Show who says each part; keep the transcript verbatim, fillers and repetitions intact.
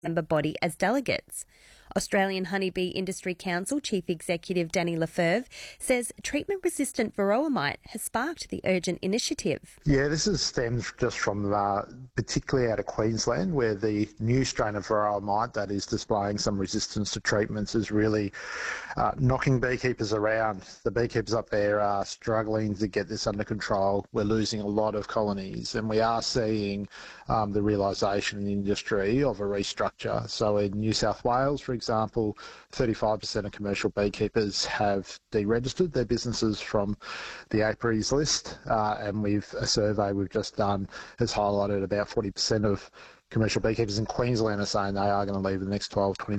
Speaker 1: member body as delegates. Australian Honeybee Industry Council Chief Executive Danny Lefebvre says treatment-resistant varroa mite has sparked the urgent initiative.
Speaker 2: Yeah, this is stems just from uh, particularly out of Queensland, where the new strain of varroa mite that is displaying some resistance to treatments is really uh, knocking beekeepers around. The beekeepers up there are struggling to get this under control. We're losing a lot of colonies, and we are seeing um, the realisation in the industry of a restructure. So in New South Wales, for example, thirty-five percent of commercial beekeepers have deregistered their businesses from the A P R I's list, uh, and we've a survey we've just done has highlighted about forty percent of commercial beekeepers in Queensland are saying they are going to leave in the next twelve, twenty-four